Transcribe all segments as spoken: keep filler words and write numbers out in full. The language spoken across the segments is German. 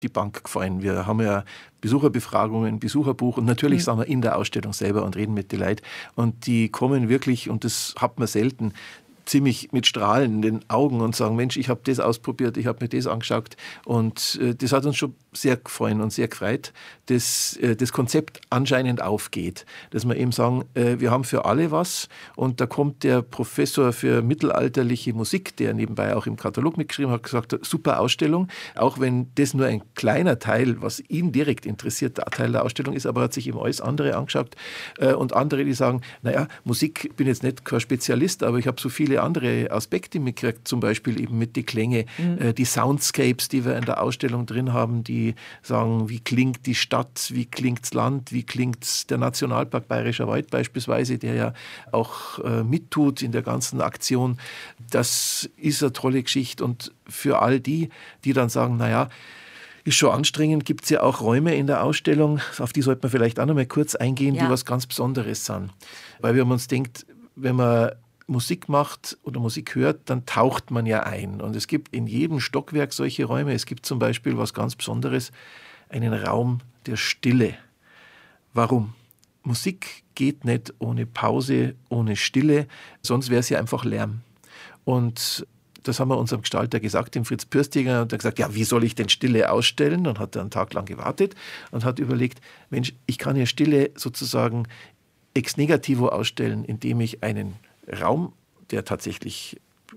die Bank gefallen. Wir haben ja Besucherbefragungen, Besucherbuch und natürlich mhm. sind wir in der Ausstellung selber und reden mit den Leuten. Und die kommen wirklich, und das hat man selten, ziemlich mit strahlenden Augen und sagen, Mensch, ich habe das ausprobiert, ich habe mir das angeschaut. Und äh, das hat uns schon sehr gefreut und sehr gefreut, dass äh, das Konzept anscheinend aufgeht. Dass wir eben sagen, äh, wir haben für alle was. Und da kommt der Professor für mittelalterliche Musik, der nebenbei auch im Katalog mitgeschrieben hat, gesagt, super Ausstellung. Auch wenn das nur ein kleiner Teil, was ihn direkt interessiert, der Teil der Ausstellung ist, aber er hat sich eben alles andere angeschaut. Äh, und andere, die sagen, naja, Musik, ich bin jetzt nicht kein Spezialist, aber ich habe so viele andere Aspekte mitgekriegt, zum Beispiel eben mit den Klänge, mhm. äh, die Soundscapes, die wir in der Ausstellung drin haben, die sagen, wie klingt die Stadt, wie klingt das Land, wie klingt der Nationalpark Bayerischer Wald beispielsweise, der ja auch äh, mittut in der ganzen Aktion. Das ist eine tolle Geschichte und für all die, die dann sagen, naja, ist schon anstrengend, gibt es ja auch Räume in der Ausstellung, auf die sollte man vielleicht auch noch mal kurz eingehen, ja. die was ganz Besonderes sind. Weil wir uns denkt, wenn man Musik macht oder Musik hört, dann taucht man ja ein. Und es gibt in jedem Stockwerk solche Räume. Es gibt zum Beispiel was ganz Besonderes, einen Raum der Stille. Warum? Musik geht nicht ohne Pause, ohne Stille, sonst wäre es ja einfach Lärm. Und das haben wir unserem Gestalter gesagt, dem Fritz Pürstiger, und er hat gesagt, ja, wie soll ich denn Stille ausstellen? Und hat er einen Tag lang gewartet und hat überlegt, Mensch, ich kann ja Stille sozusagen ex negativo ausstellen, indem ich einen Raum, der tatsächlich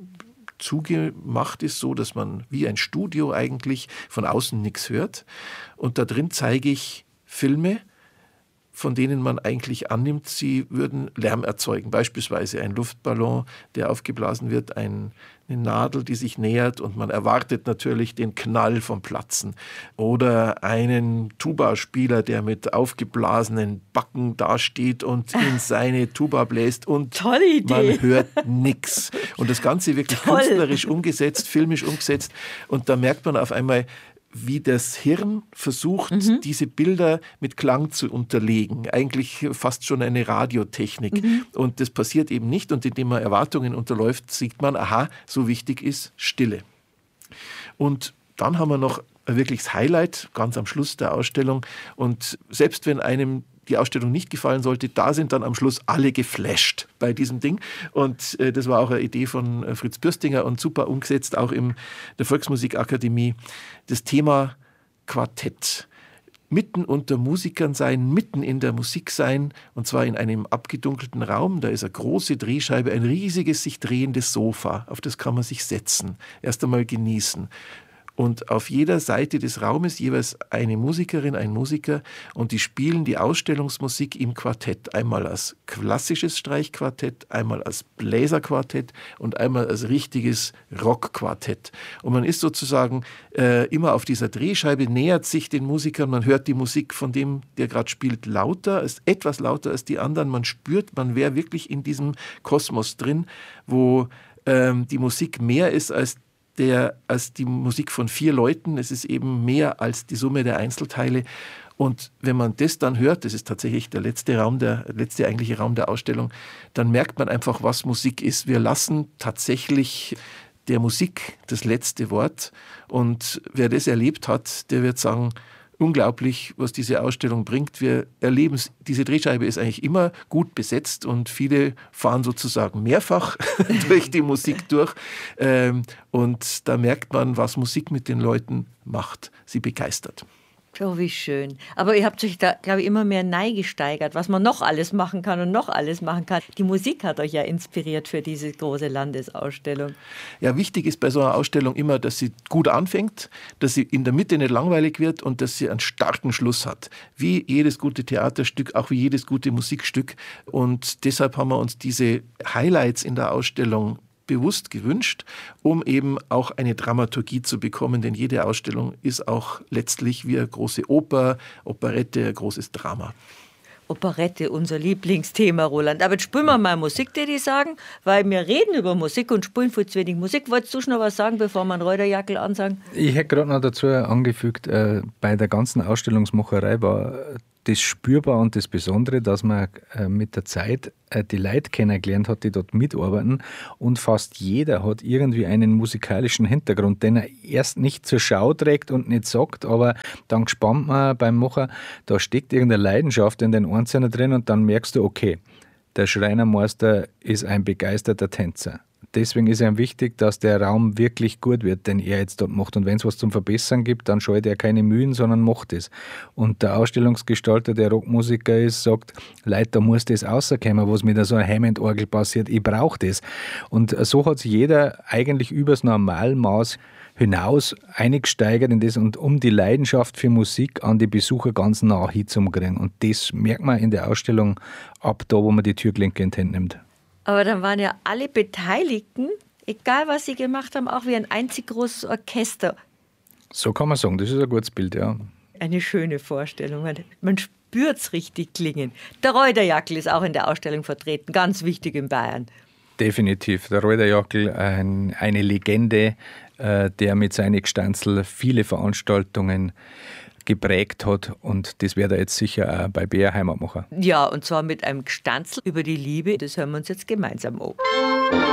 zugemacht ist, so dass man wie ein Studio eigentlich von außen nichts hört. Und da drin zeige ich Filme, von denen man eigentlich annimmt, sie würden Lärm erzeugen. Beispielsweise ein Luftballon, der aufgeblasen wird, ein, eine Nadel, die sich nähert und man erwartet natürlich den Knall vom Platzen. Oder einen Tuba-Spieler, der mit aufgeblasenen Backen dasteht und in seine Tuba bläst und Tolle Idee. Man hört nichts. Und das Ganze wirklich Toll. künstlerisch umgesetzt, filmisch umgesetzt. Und da merkt man auf einmal, wie das Hirn versucht, mhm. diese Bilder mit Klang zu unterlegen. Eigentlich fast schon eine Radiotechnik. Mhm. Und das passiert eben nicht. Und indem man Erwartungen unterläuft, sieht man, aha, so wichtig ist Stille. Und dann haben wir noch ein wirkliches Highlight, ganz am Schluss der Ausstellung. Und selbst wenn einem die Ausstellung nicht gefallen sollte, da sind dann am Schluss alle geflasht bei diesem Ding. Und äh, das war auch eine Idee von äh, Fritz Pürstinger und super umgesetzt, auch in der Volksmusikakademie. Das Thema Quartett. Mitten unter Musikern sein, mitten in der Musik sein, und zwar in einem abgedunkelten Raum. Da ist eine große Drehscheibe, ein riesiges, sich drehendes Sofa. Auf das kann man sich setzen, erst einmal genießen. Und auf jeder Seite des Raumes jeweils eine Musikerin, ein Musiker, und die spielen die Ausstellungsmusik im Quartett. Einmal als klassisches Streichquartett, einmal als Bläserquartett und einmal als richtiges Rockquartett. Und man ist sozusagen äh, immer auf dieser Drehscheibe, nähert sich den Musikern, man hört die Musik von dem, der gerade spielt, lauter, ist etwas lauter als die anderen. Man spürt, man wäre wirklich in diesem Kosmos drin, wo ähm, die Musik mehr ist als Der, als die Musik von vier Leuten. Es ist eben mehr als die Summe der Einzelteile. Und wenn man das dann hört, das ist tatsächlich der letzte Raum, der letzte eigentliche Raum der Ausstellung, dann merkt man einfach, was Musik ist. Wir lassen tatsächlich der Musik das letzte Wort. Und wer das erlebt hat, der wird sagen, unglaublich, was diese Ausstellung bringt. Wir erleben es, diese Drehscheibe ist eigentlich immer gut besetzt und viele fahren sozusagen mehrfach durch die Musik durch. Und da merkt man, was Musik mit den Leuten macht. Sie begeistert. Oh, wie schön. Aber ihr habt euch da, glaube ich, immer mehr neigesteigert, was man noch alles machen kann und noch alles machen kann. Die Musik hat euch ja inspiriert für diese große Landesausstellung. Ja, wichtig ist bei so einer Ausstellung immer, dass sie gut anfängt, dass sie in der Mitte nicht langweilig wird und dass sie einen starken Schluss hat. Wie jedes gute Theaterstück, auch wie jedes gute Musikstück. Und deshalb haben wir uns diese Highlights in der Ausstellung bewusst gewünscht, um eben auch eine Dramaturgie zu bekommen, denn jede Ausstellung ist auch letztlich wie eine große Oper, Operette, ein großes Drama. Operette, unser Lieblingsthema, Roland. Aber jetzt spielen wir mal Musik, die die sagen, weil wir reden über Musik und spielen viel zu wenig Musik. Wolltest du schon noch was sagen, bevor wir einen Reuterjackel ansagen? Ich hätte gerade noch dazu angefügt, äh, bei der ganzen Ausstellungsmacherei war das spürbar und das Besondere, dass man äh, mit der Zeit äh, die Leute kennengelernt hat, die dort mitarbeiten, und fast jeder hat irgendwie einen musikalischen Hintergrund, den er erst nicht zur Schau trägt und nicht sagt, aber dann gespannt man beim Machen, da steckt irgendeine Leidenschaft in den Einzelnen drin und dann merkst du, okay, der Schreinermeister ist ein begeisterter Tänzer. Deswegen ist ihm wichtig, dass der Raum wirklich gut wird, den er jetzt dort macht. Und wenn es was zum Verbessern gibt, dann scheut er keine Mühen, sondern macht es. Und der Ausstellungsgestalter, der Rockmusiker ist, sagt, Leute, da muss das rauskommen, was mit so einer Hammond-Orgel passiert. Ich brauche das. Und so hat sich jeder eigentlich übers Normalmaß hinaus eingesteigert in das, und um die Leidenschaft für Musik an die Besucher ganz nah hinzukriegen. Und das merkt man in der Ausstellung ab da, wo man die Türklinke in die Hand nimmt. Aber dann waren ja alle Beteiligten, egal was sie gemacht haben, auch wie ein einzig großes Orchester. So kann man sagen, das ist ein gutes Bild, ja. Eine schöne Vorstellung. Man, man spürt es richtig klingen. Der Reuterjackel ist auch in der Ausstellung vertreten, ganz wichtig in Bayern. Definitiv. Der Reuterjackel, ein, eine Legende, äh, der mit seinen Gstanzl viele Veranstaltungen geprägt hat, und das wird er jetzt sicher auch bei B R Heimat machen. Ja, und zwar mit einem Gstanzl über die Liebe. Das hören wir uns jetzt gemeinsam an.